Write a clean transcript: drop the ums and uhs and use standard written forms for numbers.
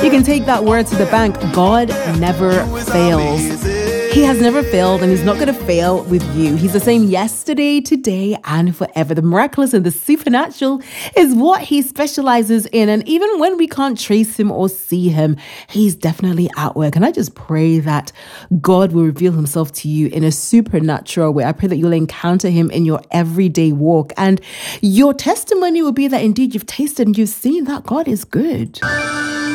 You can take that word to the bank. God never fails. He has never failed, and he's not going to fail with you. He's the same yesterday, today, and forever. The miraculous and the supernatural is what he specializes in. And even when we can't trace him or see him, he's definitely at work. And I just pray that God will reveal himself to you in a supernatural way. I pray that you'll encounter him in your everyday walk. And your testimony will be that indeed you've tasted and you've seen that God is good.